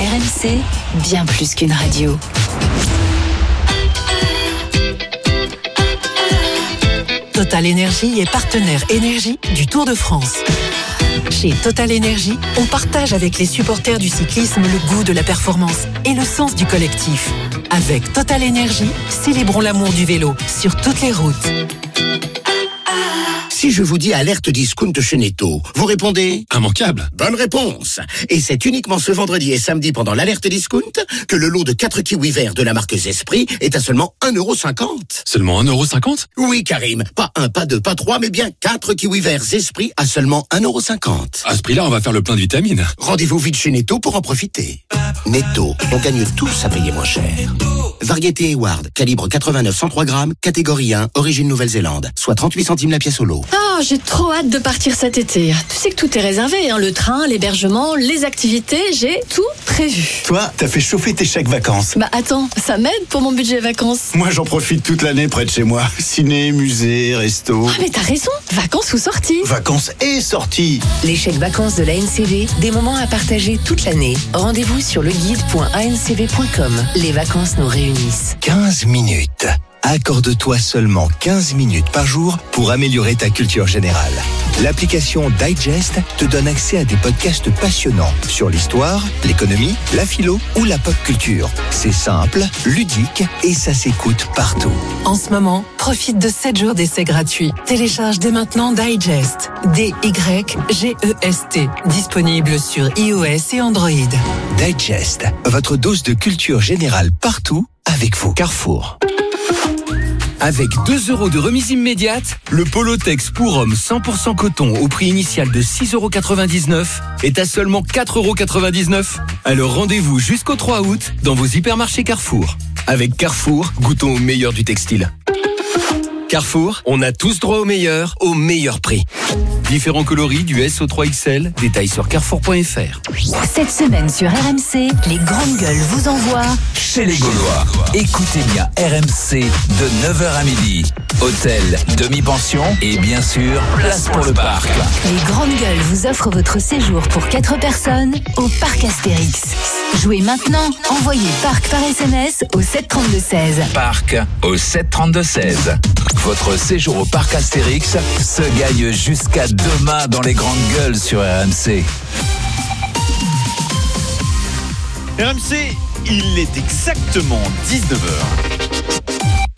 RMC, bien plus qu'une radio. Total Énergie est partenaire énergie du Tour de France. Chez Total Énergie, on partage avec les supporters du cyclisme le goût de la performance et le sens du collectif. Avec Total Énergie, célébrons l'amour du vélo sur toutes les routes. Si je vous dis alerte discount chez Netto, vous répondez immanquable. Bonne réponse. Et c'est uniquement ce vendredi et samedi pendant l'alerte discount que le lot de 4 kiwis verts de la marque Zespri est à seulement 1,50€. Seulement 1,50€? Oui, Karim. Pas 1, pas 2, pas 3, mais bien 4 kiwis verts Zespri à seulement 1,50€. À ce prix-là, on va faire le plein de vitamines. Rendez-vous vite chez Netto pour en profiter. Netto, on gagne tous à payer moins cher. Variété Eward, calibre 89-103 grammes, catégorie 1, origine Nouvelle-Zélande, soit 38 centimes la pièce au lot. Oh, j'ai trop hâte de partir cet été. Tu sais que tout est réservé, hein, le train, l'hébergement, les activités, j'ai tout prévu. Toi, t'as fait chauffer tes chèques vacances. Bah attends, ça m'aide pour mon budget vacances. Moi, j'en profite toute l'année près de chez moi. Ciné, musée, resto. Ah mais t'as raison, vacances ou sorties. Vacances et sorties. Les chèques vacances de l'ANCV, des moments à partager toute l'année. Rendez-vous sur leguide.ancv.com. Les vacances nous réunissent. 15 minutes. Accorde-toi seulement 15 minutes par jour pour améliorer ta culture générale. L'application Digest te donne accès à des podcasts passionnants sur l'histoire, l'économie, la philo ou la pop culture. C'est simple, ludique et ça s'écoute partout. En ce moment, profite de 7 jours d'essai gratuit. Télécharge dès maintenant Digest. D-Y-G-E-S-T. Disponible sur iOS et Android. Digest, votre dose de culture générale partout avec vous. Carrefour. Avec 2€ de remise immédiate, le Polotex pour homme 100% coton au prix initial de 6,99€ est à seulement 4,99€. Alors rendez-vous jusqu'au 3 août dans vos hypermarchés Carrefour. Avec Carrefour, goûtons au meilleur du textile. Carrefour, on a tous droit au meilleur prix. Différents coloris du S au 3XL, détails sur carrefour.fr. Cette semaine sur RMC, les grandes gueules vous envoient chez les Gaulois. Écoutez bien RMC de 9h à midi. Hôtel, demi-pension et bien sûr, place pour le parc. Les grandes gueules vous offrent votre séjour pour 4 personnes au parc Astérix. Jouez maintenant, envoyez parc par SMS au 732-16. Parc au 732-16. Votre séjour au parc Astérix se gagne jusqu'à demain dans les grandes gueules sur RMC. RMC, il est exactement 19h.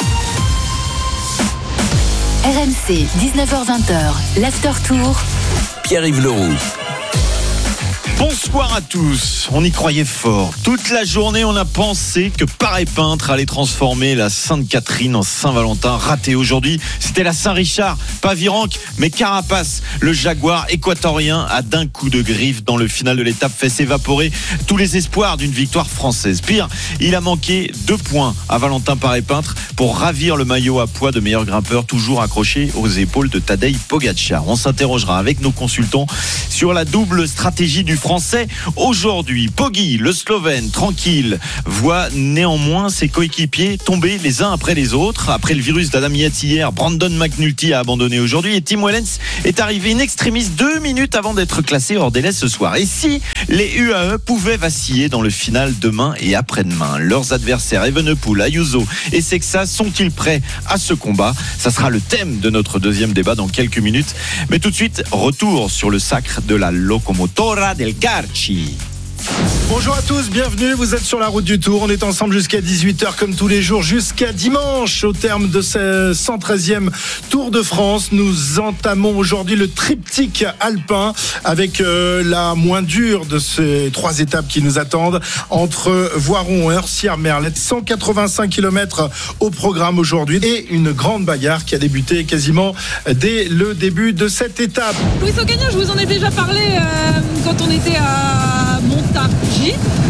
RMC, 19h-20h, l'After Tour. Pierre-Yves Leroux. Bonsoir à tous, on y croyait fort. Toute la journée, on a pensé que Paris-Peintre allait transformer la Sainte-Catherine en Saint-Valentin. Raté aujourd'hui, c'était la Saint-Richard. Pas Virenque, mais Carapace. Le Jaguar équatorien a d'un coup de griffe dans le final de l'étape fait s'évaporer tous les espoirs d'une victoire française. Pire, il a manqué 2 points à Valentin Paris-Peintre pour ravir le maillot à poids de meilleur grimpeur, toujours accroché aux épaules de Tadej Pogačar. On s'interrogera avec nos consultants sur la double stratégie du Français aujourd'hui. Poggi, le Slovène, tranquille, voit néanmoins ses coéquipiers tomber les uns après les autres. Après le virus d'Adam Yates hier, Brandon McNulty a abandonné aujourd'hui et Tim Wellens est arrivé in extremis 2 minutes avant d'être classé hors délai ce soir. Et si les UAE pouvaient vaciller dans le final demain et après-demain, leurs adversaires Evenepoel, Ayuso et Sexas sont-ils prêts à ce combat? Ça sera le thème de notre deuxième débat dans quelques minutes. Mais tout de suite, retour sur le sacre de la Locomotora del Carchi. Bonjour à tous, bienvenue, vous êtes sur la route du Tour, on est ensemble jusqu'à 18h comme tous les jours, jusqu'à dimanche au terme de ce 113e Tour de France. Nous entamons aujourd'hui le triptyque alpin avec la moins dure de ces 3 étapes qui nous attendent entre Voiron et Heursières-Merlette. 185 km au programme aujourd'hui et une grande bagarre qui a débuté quasiment dès le début de cette étape. Louis Ocaña, je vous en ai déjà parlé quand on était à Montargis.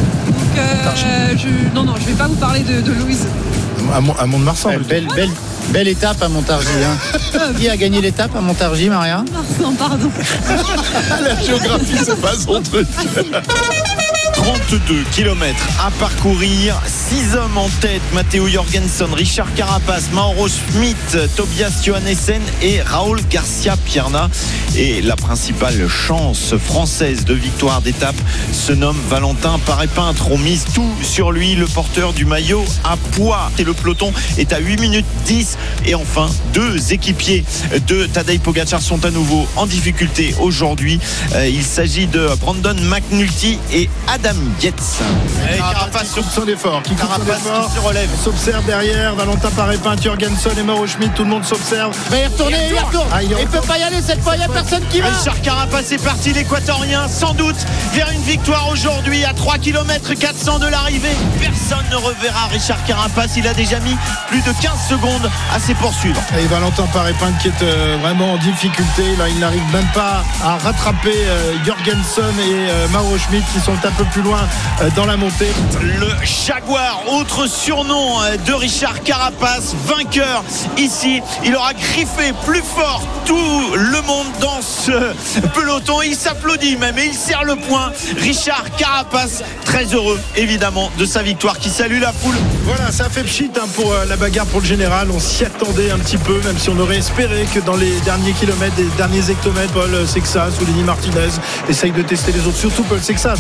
Donc, je vais pas vous parler de Louise. À Mont-de-Marsan. Belle étape à Montargis. Qui a gagné l'étape à Montargis, Maria? Marsan, pardon. La géographie, c'est pas son truc. 32 km à parcourir, 6 hommes en tête, Matteo Jorgensen, Richard Carapaz, Mauro Schmidt, Tobias Johannessen et Raúl Garcia Pierna. Et la principale chance française de victoire d'étape se nomme Valentin Paré-Peintre. On mise tout sur lui, le porteur du maillot à poids. Et le peloton est à 8 minutes 10. Et enfin, 2 équipiers de Tadej Pogačar sont à nouveau en difficulté aujourd'hui. Il s'agit de Brandon McNulty et Adam Yates. Carapaz qui coupe son effort, qui se relève, s'observe derrière. Valentin Paré-Peintre, Jorgensen et Mauro Schmidt, tout le monde s'observe. Il va y retourner, il retourne. Il peut pas y aller cette fois, il n'y a personne qui va. Richard Carapaz est parti, l'Équatorien, sans doute vers une victoire aujourd'hui à 3 km 400 de l'arrivée. Personne ne reverra Richard Carapaz, il a déjà mis plus de 15 secondes à ses poursuivre. Et Valentin Paré-Peintre qui est vraiment en difficulté, là il n'arrive même pas à rattraper Jorgensen et Mauro Schmidt qui sont un peu plus loin dans la montée. Le Jaguar, autre surnom de Richard Carapaz, vainqueur ici. Il aura griffé plus fort tout le monde dans ce peloton. Il s'applaudit même et il serre le poing. Richard Carapaz, très heureux évidemment de sa victoire, qui salue la foule. Voilà, ça fait pchit pour la bagarre pour le général. On s'y attendait un petit peu, même si on aurait espéré que dans les derniers kilomètres, les derniers hectomètres, Paul Sexas ou Lenny Martinez essayent de tester les autres, surtout Paul Sexas.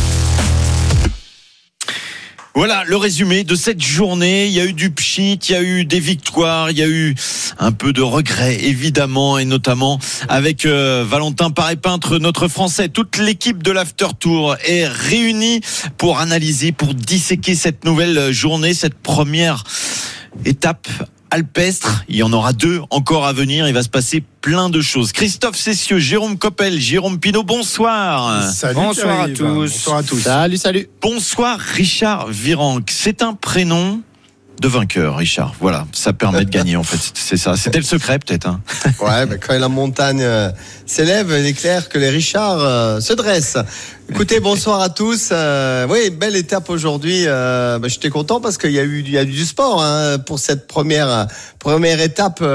Voilà le résumé de cette journée. Il y a eu du pchit, il y a eu des victoires, il y a eu un peu de regrets évidemment, et notamment avec Valentin Paré-Peintre, notre Français. Toute l'équipe de l'After Tour est réunie pour analyser, pour disséquer cette nouvelle journée, cette première étape alpestre. Il y en aura 2 encore à venir. Il va se passer plein de choses. Christophe Cessieux, Jérôme Coppel, Jérôme Pinault, bonsoir. Salut, bonsoir à tous. Bonsoir à tous. Salut. Bonsoir Richard Virenque. C'est un prénom de vainqueur, Richard. Voilà, ça permet de gagner en fait. C'est ça. C'était le secret peut-être. Hein. Ouais, quand la montagne s'élève, il est clair que les Richards se dressent. Écoutez, bonsoir à tous. Oui, belle étape aujourd'hui. J'étais content parce qu'il y a eu du sport pour cette première étape.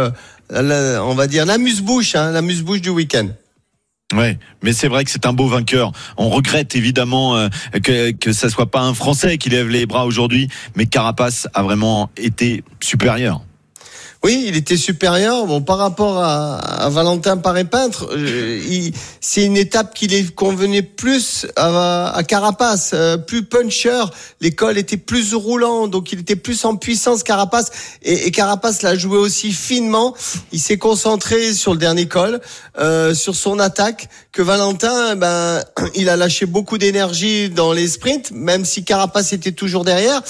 On va dire l'amuse-bouche du week-end. Ouais, mais c'est vrai que c'est un beau vainqueur. On regrette évidemment que ça soit pas un Français qui lève les bras aujourd'hui, mais Carapaz a vraiment été supérieur. Oui, il était supérieur. Bon, par rapport à Valentin Paré-Peintre, c'est une étape qui lui convenait plus à Carapaz, plus puncher. Les cols étaient plus roulants, donc il était plus en puissance, Carapaz. Et Carapaz l'a joué aussi finement. Il s'est concentré sur le dernier col, sur son attaque, que Valentin, il a lâché beaucoup d'énergie dans les sprints, même si Carapaz était toujours derrière.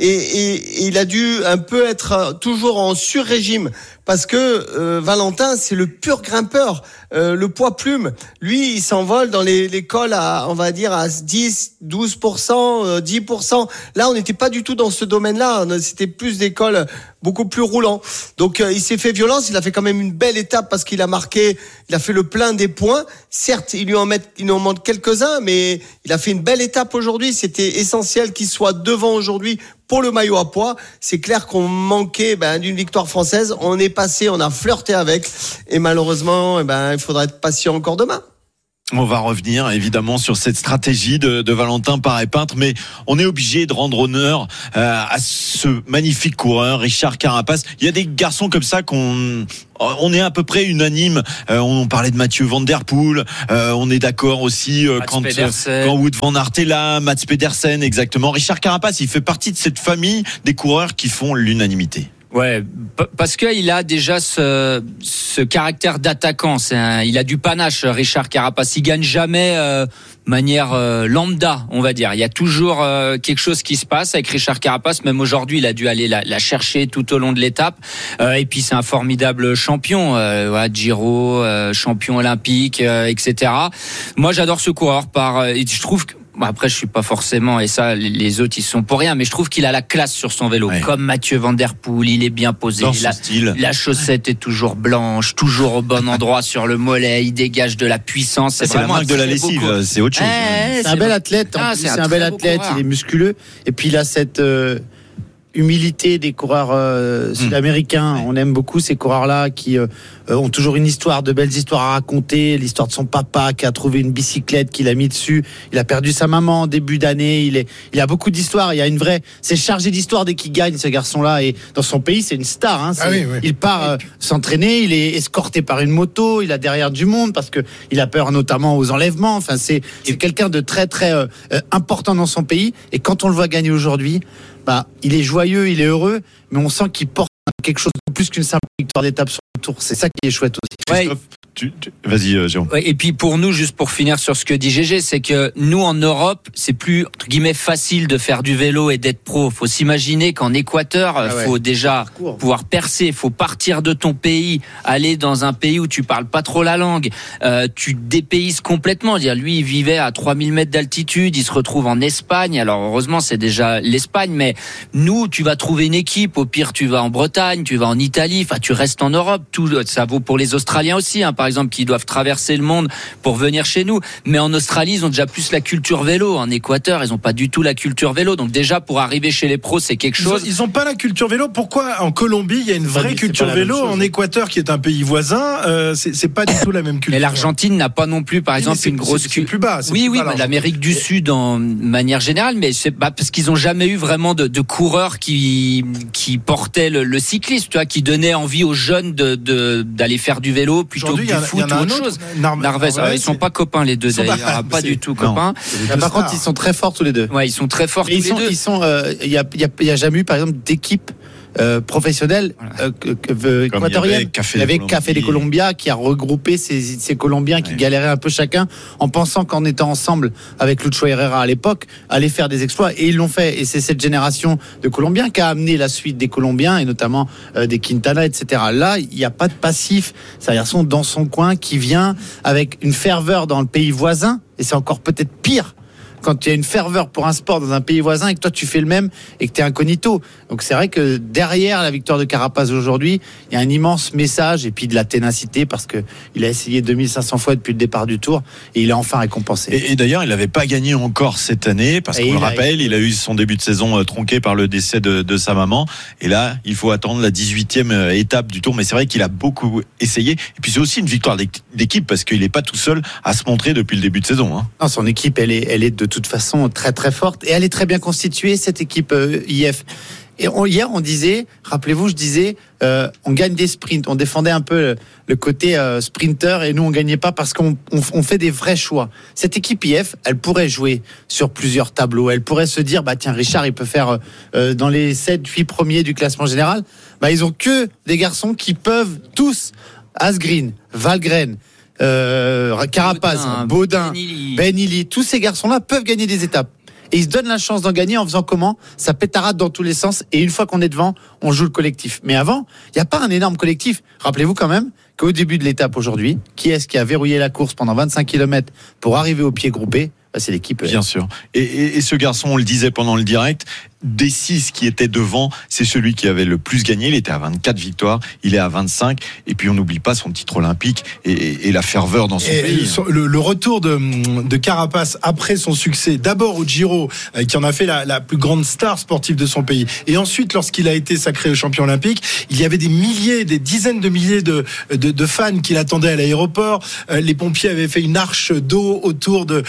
Et il a dû un peu être toujours en sur-régime. Parce que Valentin, c'est le pur grimpeur, le poids plume. Lui, il s'envole dans les cols à, on va dire, à 10, 12%, 10%. Là, on n'était pas du tout dans ce domaine-là. C'était plus des cols beaucoup plus roulants. Donc, il s'est fait violence. Il a fait quand même une belle étape parce qu'il a marqué, il a fait le plein des points. Certes, il en manque quelques-uns, mais il a fait une belle étape aujourd'hui. C'était essentiel qu'il soit devant aujourd'hui pour le maillot à poids. C'est clair qu'on manquait d'une victoire française. On est passé, on a flirté avec, et malheureusement, il faudra être patient encore demain. On va revenir évidemment sur cette stratégie de Valentin Paré-Peintre, mais on est obligé de rendre honneur à ce magnifique coureur, Richard Carapaz. Il y a des garçons comme ça on est à peu près unanime. On parlait de Mathieu Van Der Poel. On est d'accord aussi quand Wout van Aert est là, Mats Pedersen, exactement. Richard Carapaz, il fait partie de cette famille des coureurs qui font l'unanimité. Ouais, parce qu'il a déjà ce caractère d'attaquant. Il a du panache, Richard Carapaz. Il gagne jamais manière lambda, on va dire. Il y a toujours quelque chose qui se passe avec Richard Carapaz. Même aujourd'hui, il a dû aller la chercher tout au long de l'étape. Et puis c'est un formidable champion, Giro, champion olympique, etc. Moi, j'adore ce coureur. Je trouve que après, je suis pas forcément, et ça, les autres, ils sont pour rien, mais je trouve qu'il a la classe sur son vélo. Ouais. Comme Mathieu Van Der Poel, il est bien posé. La chaussette est toujours blanche, toujours au bon endroit sur le mollet, il dégage de la puissance. C'est la marque de la lessive, c'est autre chose. C'est un bel athlète, c'est un bel athlète, il est musculeux, et puis il a cette humilité des coureurs sud-américains. On aime beaucoup ces coureurs-là qui ont toujours une histoire, de belles histoires à raconter. L'histoire de son papa qui a trouvé une bicyclette qu'il a mis dessus. Il a perdu sa maman en début d'année. Il a beaucoup d'histoires. Il y a une vraie, c'est chargé d'histoire dès qu'il gagne, ce garçon-là. Et dans son pays, c'est une star. Hein. Oui. Il part s'entraîner. Il est escorté par une moto. Il a derrière du monde parce que il a peur notamment aux enlèvements. Enfin, c'est quelqu'un de très très important dans son pays. Et quand on le voit gagner aujourd'hui, il est joyeux, il est heureux, mais on sent qu'il porte quelque chose de plus qu'une simple victoire d'étape sur le Tour. C'est ça qui est chouette aussi. Christophe, vas-y, Jérôme. Ouais, et puis pour nous, juste pour finir sur ce que dit GG, c'est que nous en Europe, c'est plus entre guillemets facile de faire du vélo et d'être pro. Faut s'imaginer qu'en Équateur, faut déjà pouvoir percer, faut partir de ton pays, aller dans un pays où tu parles pas trop la langue, tu dépayses complètement. Dire lui, il vivait à 3000 mètres d'altitude, il se retrouve en Espagne. Alors heureusement, c'est déjà l'Espagne, mais nous, tu vas trouver une équipe. Au pire, tu vas en Bretagne, tu vas en Italie. Enfin, tu restes en Europe. Tout ça vaut pour les Australiens aussi. Par exemple, qui doivent traverser le monde pour venir chez nous. Mais en Australie, ils ont déjà plus la culture vélo. En Équateur, ils n'ont pas du tout la culture vélo. Donc déjà, pour arriver chez les pros, c'est quelque chose. Ils n'ont pas la culture vélo. Pourquoi en Colombie, il y a une vraie culture vélo? En Équateur, qui est un pays voisin, c'est pas du tout la même culture. Mais l'Argentine n'a pas non plus, par exemple, une grosse culture. C'est plus bas. Oui, l'Amérique du Sud en manière générale, mais c'est parce qu'ils n'ont jamais eu vraiment de coureurs qui portaient le cyclisme, tu vois, qui donnaient envie aux jeunes d'aller faire du vélo plutôt que du foot ou autre chose. Narvaez, ils sont pas copains les deux d'ailleurs, pas du tout copains. Par contre, ils sont très forts tous les deux. Ouais, ils sont très forts tous les deux. Ils sont, il y a jamais eu par exemple d'équipe professionnelle équatorienne. Il y avait Café des Colombia qui a regroupé ces Colombiens qui galéraient un peu chacun en pensant qu'en étant ensemble avec Lucho Herrera à l'époque allaient faire des exploits, et ils l'ont fait. Et c'est cette génération de Colombiens qui a amené la suite des Colombiens et notamment des Quintana, etc. Là, il n'y a pas de passif. C'est un garçon dans son coin qui vient avec une ferveur dans le pays voisin, et c'est encore peut-être pire quand il y a une ferveur pour un sport dans un pays voisin et que toi tu fais le même et que tu es incognito. Donc c'est vrai que derrière la victoire de Carapaz aujourd'hui, il y a un immense message et puis de la ténacité, parce que il a essayé 2500 fois depuis le départ du Tour et il est enfin récompensé. Et d'ailleurs, il n'avait pas gagné encore cette année parce qu'on le rappelle, il a eu son début de saison tronqué par le décès de sa maman, et là il faut attendre la 18e étape du Tour. Mais c'est vrai qu'il a beaucoup essayé, et puis c'est aussi une victoire d'équipe parce qu'il n'est pas tout seul à se montrer depuis le début de saison, hein. Non, son équipe elle est de toute façon très très forte, et elle est très bien constituée, cette équipe IF. Et hier on disait, rappelez-vous, je disais on gagne des sprints, on défendait un peu le côté sprinter, et nous on gagnait pas parce qu'on fait des vrais choix. Cette équipe IF, elle pourrait jouer sur plusieurs tableaux, elle pourrait se dire tiens, Richard il peut faire dans les 7-8 premiers du classement général. Ils ont que des garçons qui peuvent tous, Asgreen, Valgren, Carapaz, Baudin, Ben Illy, tous ces garçons-là peuvent gagner des étapes. Et ils se donnent la chance d'en gagner en faisant comment? Ça pétarade dans tous les sens, et une fois qu'on est devant, on joue le collectif. Mais avant, il n'y a pas un énorme collectif. Rappelez-vous quand même qu'au début de l'étape aujourd'hui, qui est-ce qui a verrouillé la course pendant 25 km pour arriver au pied groupé? C'est l'équipe. Bien sûr. Et ce garçon, on le disait pendant le direct, des 6 qui étaient devant, c'est celui qui avait le plus gagné. Il était à 24 victoires, il est à 25. Et puis on n'oublie pas son titre olympique et la ferveur dans son pays. Le retour de Carapaz après son succès, d'abord au Giro, qui en a fait la plus grande star sportive de son pays, et ensuite lorsqu'il a été sacré champion olympique, il y avait des dizaines de milliers de fans qui l'attendaient à l'aéroport. Les pompiers avaient fait une arche d'eau autour de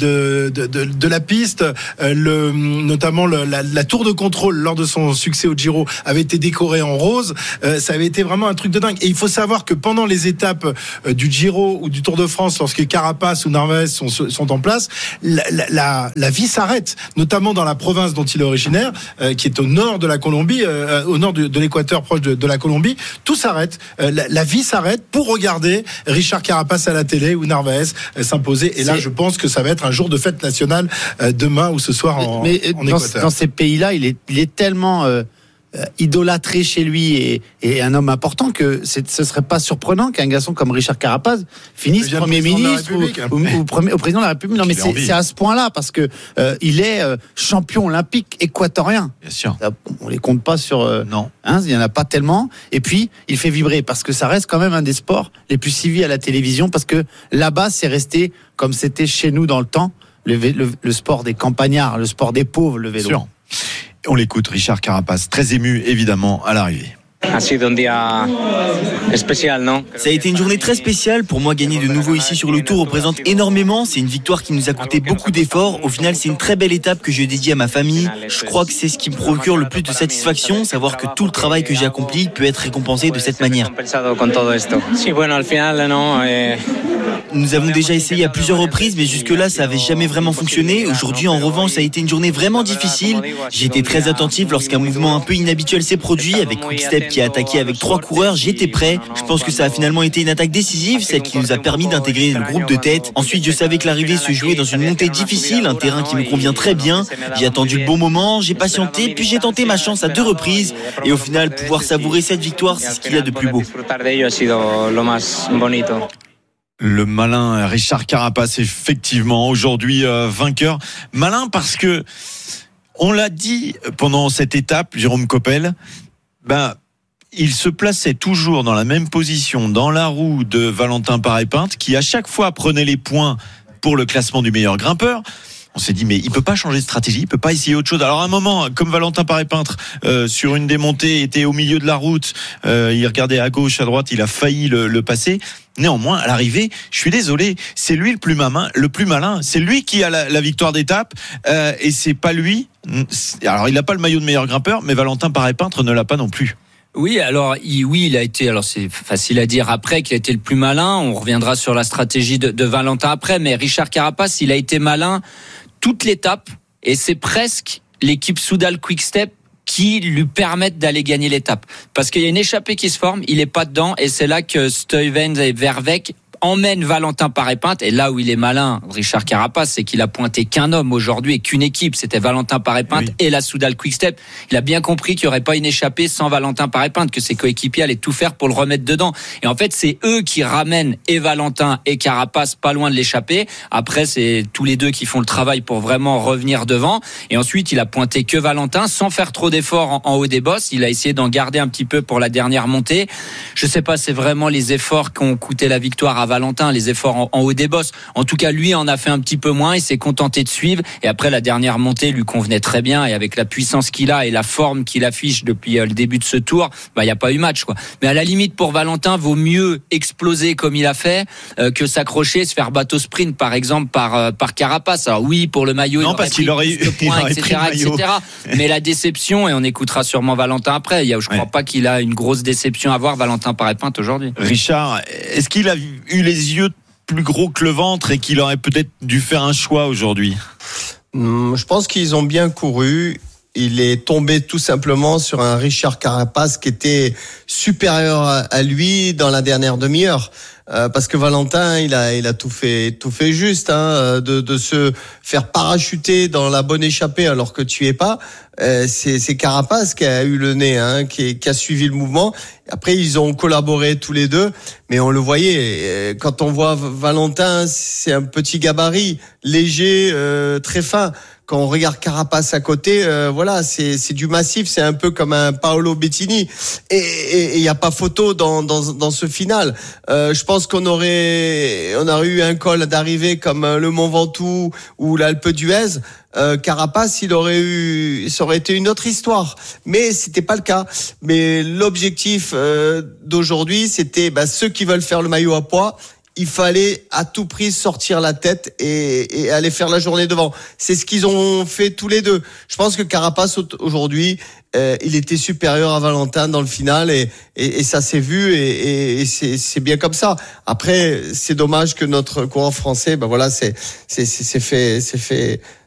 la piste. Notamment la tour de contrôle lors de son succès au Giro avait été décorée en rose. Ça avait été vraiment un truc de dingue. Et il faut savoir que pendant les étapes du Giro ou du Tour de France, lorsque Carapaz ou Narvaez sont en place, la vie s'arrête, notamment dans la province dont il est originaire, qui est au nord de la Colombie, au nord de l'Équateur, proche de la Colombie. Tout s'arrête. La vie s'arrête pour regarder Richard Carapaz à la télé ou Narvaez s'imposer. Et là, je pense que ça va être un jour de fête nationale demain ou ce soir en Équateur. Dans ces pays-là, il est tellement idolâtré chez lui et un homme important que ce serait pas surprenant qu'un garçon comme Richard Carapaz finisse Premier ministre ou au président de la République. Non, mais c'est à ce point-là, parce que il est champion olympique équatorien. Bien sûr. On les compte pas sur. Non. Il y en a pas tellement. Et puis il fait vibrer, parce que ça reste quand même un des sports les plus suivis à la télévision, parce que là-bas c'est resté comme c'était chez nous dans le temps, le sport des campagnards, le sport des pauvres, le vélo. Sûr. On l'écoute, Richard Carapaz, très ému évidemment à l'arrivée. Ça a été une journée très spéciale. Pour moi, gagner de nouveau ici sur le Tour représente énormément. C'est une victoire qui nous a coûté beaucoup d'efforts. Au final, c'est une très belle étape que je dédie à ma famille. Je crois que c'est ce qui me procure le plus de satisfaction, savoir que tout le travail que j'ai accompli peut être récompensé de cette manière. Nous avons déjà essayé à plusieurs reprises, mais jusque-là, ça n'avait jamais vraiment fonctionné. Aujourd'hui, en revanche, ça a été une journée vraiment difficile. J'ai été très attentif lorsqu'un mouvement un peu inhabituel s'est produit, avec Quick-Step qui a attaqué avec 3 coureurs. J'étais prêt. Je pense que ça a finalement été une attaque décisive, celle qui nous a permis d'intégrer le groupe de tête. Ensuite, je savais que l'arrivée se jouait dans une montée difficile, un terrain qui me convient très bien. J'ai attendu le bon moment, j'ai patienté, puis j'ai tenté ma chance à 2 reprises. Et au final, pouvoir savourer cette victoire, c'est ce qu'il y a de plus beau. Le malin Richard Carapace, effectivement, aujourd'hui vainqueur. Malin parce que, on l'a dit pendant cette étape, Jérôme Coppel, il se plaçait toujours dans la même position dans la roue de Valentin Paré-Pinte, qui à chaque fois prenait les points pour le classement du meilleur grimpeur. On s'est dit, mais il peut pas changer de stratégie, il peut pas essayer autre chose. Alors à un moment, comme Valentin Paré-Pinte, sur une des montées, était au milieu de la route, il regardait à gauche, à droite, il a failli le passer. Néanmoins, à l'arrivée, je suis désolé, c'est lui le plus malin, c'est lui qui a la victoire d'étape, et c'est pas lui. Alors il n'a pas le maillot de meilleur grimpeur, mais Valentin Paré-Pinte ne l'a pas non plus. Oui, alors il a été, alors c'est facile à dire après qu'il a été le plus malin, on reviendra sur la stratégie de Valentin après, mais Richard Carapace, il a été malin toute l'étape, et c'est presque l'équipe Soudal Quick-Step qui lui permettent d'aller gagner l'étape. Parce qu'il y a une échappée qui se forme, il est pas dedans, et c'est là que Stuyven et Verweyck emmène Valentin Paré-Pinte, et là où il est malin, Richard Carapace, c'est qu'il a pointé qu'un homme aujourd'hui et qu'une équipe, c'était Valentin Paré-Pinte et la Soudal Quick-Step. Il a bien compris qu'il n'y aurait pas une échappée sans Valentin Paré-Pinte, que ses coéquipiers allaient tout faire pour le remettre dedans. Et en fait, c'est eux qui ramènent et Valentin et Carapace pas loin de l'échappée. Après, c'est tous les deux qui font le travail pour vraiment revenir devant. Et ensuite, il a pointé que Valentin sans faire trop d'efforts en haut des bosses. Il a essayé d'en garder un petit peu pour la dernière montée. Je sais pas, c'est vraiment les efforts qui ont coûté la victoire à Valentin, les efforts en haut des bosses. En tout cas, lui en a fait un petit peu moins, il s'est contenté de suivre, et après la dernière montée lui convenait très bien, et avec la puissance qu'il a et la forme qu'il affiche depuis le début de ce tour, il n'y a pas eu match, quoi. Mais à la limite, pour Valentin, vaut mieux exploser comme il a fait que s'accrocher, se faire battre au sprint par exemple par Carapace. Alors oui, pour le maillot, non, parce qu'il aurait eu etc. Mais la déception, et on écoutera sûrement Valentin après, je crois pas qu'il a une grosse déception à voir, Valentin Paré-Pinte, aujourd'hui. Richard, est-ce qu'il a eu les yeux plus gros que le ventre et qu'il aurait peut-être dû faire un choix aujourd'hui? Je pense qu'ils ont bien couru. Il est tombé tout simplement sur un Richard Carapace qui était supérieur à lui dans la dernière demi-heure. Parce que Valentin, il a tout fait juste, de se faire parachuter dans la bonne échappée alors que tu es pas. C'est Carapace qui a eu le nez, qui a suivi le mouvement. Après, ils ont collaboré tous les deux, mais on le voyait. Quand on voit Valentin, c'est un petit gabarit, léger, très fin. Quand on regarde Carapace à côté, c'est du massif, c'est un peu comme un Paolo Bettini, et il y a pas photo dans ce final. Je pense qu'on aurait eu un col d'arrivée comme le Mont Ventoux ou l'Alpe d'Huez. Carapace, ça aurait été une autre histoire, mais c'était pas le cas. Mais l'objectif d'aujourd'hui, c'était ceux qui veulent faire le maillot à poids. Il fallait à tout prix sortir la tête et aller faire la journée devant. C'est ce qu'ils ont fait tous les deux. Je pense que Carapace aujourd'hui, il était supérieur à Valentin dans le final, et ça s'est vu, et c'est bien comme ça. Après, c'est dommage que notre coureur français, c'est fait